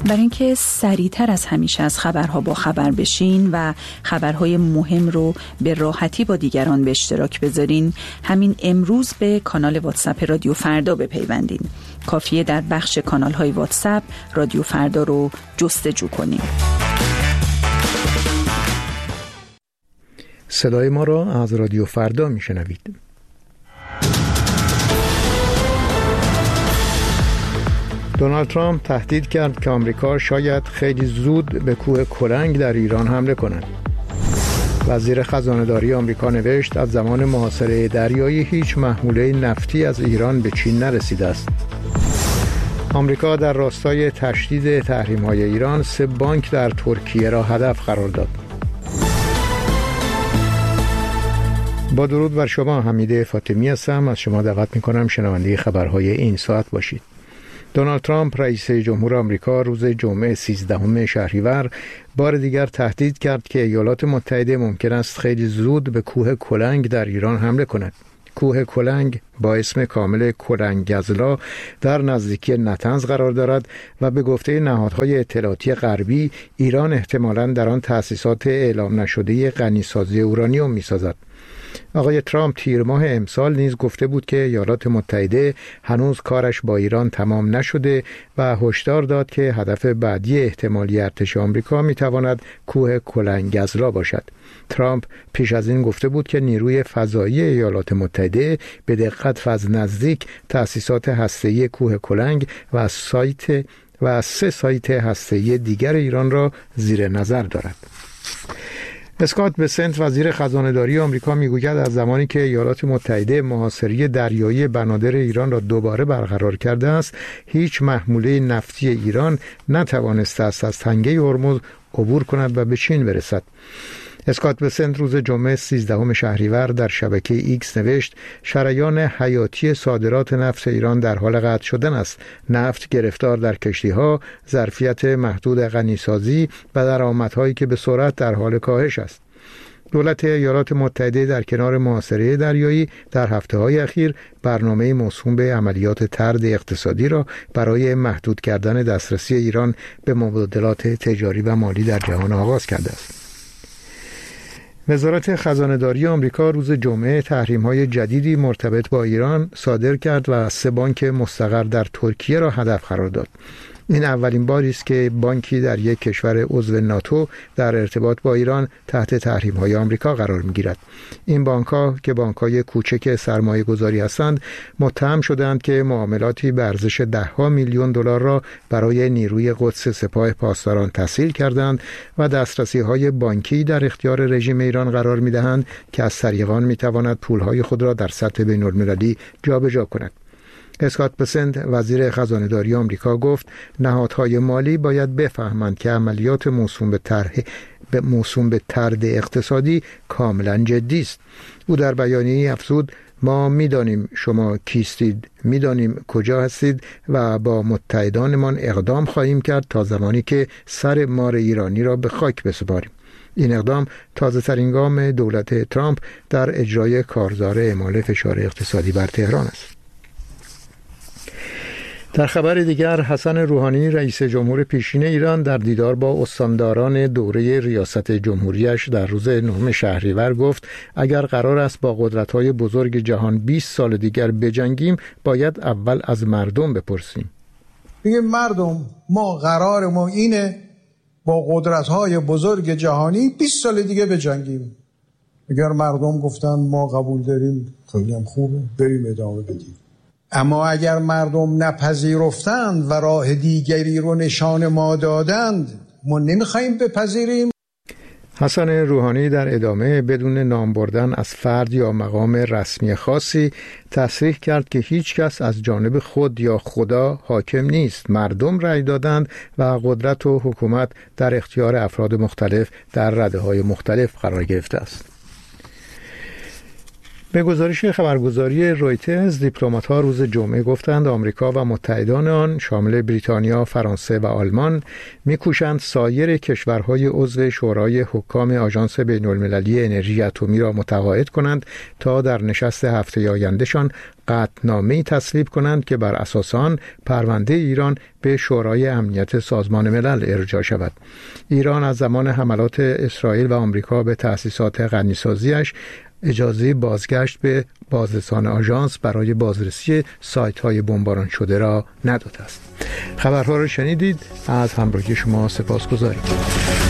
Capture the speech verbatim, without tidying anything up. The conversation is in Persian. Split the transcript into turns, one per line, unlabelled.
برای اینکه سریعتر از همیشه از خبرها با خبر بشین و خبرهای مهم رو به راحتی با دیگران به اشتراک بذارین، همین امروز به کانال واتساپ رادیو فردا بپیوندین. کافیه در بخش کانال‌های واتساپ رادیو فردا رو جستجو کنین.
صدای ما را از رادیو فردا میشنوید. دونالد ترامپ تهدید کرد که آمریکا شاید خیلی زود به کوه کلنگ در ایران حمله کند. وزیر خزانه‌داری آمریکا نوشت از زمان محاصره دریایی هیچ محموله نفتی از ایران به چین نرسیده است. آمریکا در راستای تشدید تحریم‌های ایران سه بانک در ترکیه را هدف قرار داد. با درود بر شما، حمیده فاطمی هستم. از شما دعوت می‌کنم شنونده خبرهای این ساعت باشید. دونالد ترامپ رئیس جمهور آمریکا روز جمعه سیزدهم شهریور بار دیگر تهدید کرد که ایالات متحده ممکن است خیلی زود به کوه کلنگ در ایران حمله کند. کوه کلنگ با اسم کامل کلنگزلا در نزدیکی نطنز قرار دارد و به گفته نهادهای اطلاعاتی غربی ایران احتمالاً در آن تأسیسات اعلام نشده غنیسازی اورانیوم می‌سازد. آقای ترامپ تیر ماه امسال نیز گفته بود که ایالات متحده هنوز کارش با ایران تمام نشده و هشدار داد که هدف بعدی احتمالی ارتش آمریکا میتواند کوه کلنگزلا باشد. ترامپ پیش از این گفته بود که نیروی فضایی ایالات متحده به دقت و از نزدیک تأسیسات هسته‌ای کوه کلنگ و سایت و سه سایت هسته‌ای دیگر ایران را زیر نظر دارد. اسکات بسنت وزیر خزانه‌داری آمریکا میگوید از زمانی که ایالات متحده محاصره دریایی بنادر ایران را دوباره برقرار کرده است، هیچ محموله نفتی ایران نتوانسته است از تنگه هرمز عبور کند و به چین برسد. اسکات بسنت روز جمعه سیزدهم شهریور در شبکه ایکس نوشت شریان حیاتی صادرات نفت ایران در حال قطع شدن است. نفت گرفتار در کشتی‌ها، ظرفیت محدود غنیسازی و درآمدهایی که به سرعت در حال کاهش است. دولت ایالات متحده در کنار محاصره دریایی در هفته‌های اخیر برنامه موسوم به عملیات طرد اقتصادی را برای محدود کردن دسترسی ایران به مبادلات تجاری و مالی در جهان آغاز کرده است. وزارت خزانه‌داری آمریکا روز جمعه تحریم‌های جدیدی مرتبط با ایران صادر کرد و سه بانک مستقر در ترکیه را هدف قرار داد. این اولین باری است که بانکی در یک کشور عضو ناتو در ارتباط با ایران تحت تحریم‌های آمریکا قرار می‌گیرد. این بانک‌ها که بانک‌های کوچک سرمایه‌گذاری هستند، متهم شدند که معاملاتی به ارزش ده‌ها میلیون دلار را برای نیروی قدس سپاه پاسداران تسهیل کردند و دسترسی‌های بانکی در اختیار رژیم ایران قرار می‌دهند که از طریق آن می‌تواند پول‌های خود را در سطح بین‌المللی جابجا کند. اسکات بسنت وزیر خزانه‌داری آمریکا گفت نهادهای مالی باید بفهمند که عملیات موسوم به طرح به موسوم به طرد اقتصادی کاملا جدی است. او در بیانیه‌ای افزود ما می‌دانیم شما کیستید، می‌دانیم کجا هستید و با متحدانمان اقدام خواهیم کرد تا زمانی که سر مار ایرانی را به خاک بسپاریم. این اقدام تازه‌ترین گام دولت ترامپ در اجرای کارزار اعمال فشار اقتصادی بر تهران است. در خبر دیگر، حسن روحانی رئیس جمهور پیشین ایران در دیدار با استانداران دوره ریاست جمهوریش در روز نهم شهریور گفت اگر قرار است با قدرت‌های بزرگ جهان بیست سال دیگر بجنگیم، باید اول از مردم بپرسیم.
میگه مردم، ما قرار ما اینه با قدرت‌های بزرگ جهانی بیست سال دیگه بجنگیم. اگر مردم گفتن ما قبول داریم، خیلی هم خوبه، بریم ادامه بدیم. اما اگر مردم نپذیرفتند و راه دیگری رو نشان ما دادند، ما نمیخوایم بپذیریم.
حسن روحانی در ادامه بدون نام بردن از فرد یا مقام رسمی خاصی تصریح کرد که هیچ کس از جانب خود یا خدا حاکم نیست. مردم رأی دادند و قدرت و حکومت در اختیار افراد مختلف در رده‌های مختلف قرار گرفته است. به گزارش خبرگزاری رویترز، دیپلمات‌ها روز جمعه گفتند آمریکا و متحدان آن شامل بریتانیا، فرانسه و آلمان می‌کوشند سایر کشورهای عضو شورای حکام آژانس بین‌المللی انرژی اتمی را متقاعد کنند تا در نشست هفته آیندهشان قطعنامه‌ای تصویب کنند که بر اساس آن پرونده ایران به شورای امنیت سازمان ملل ارجاع شود. ایران از زمان حملات اسرائیل و آمریکا به تأسیسات غنیسازیش اجازه بازگشت به بازرسان آژانس برای بازرسی سایت‌های بمباران شده را نداده است. خبرها را شنیدید. از همراهی شما سپاسگزاریم.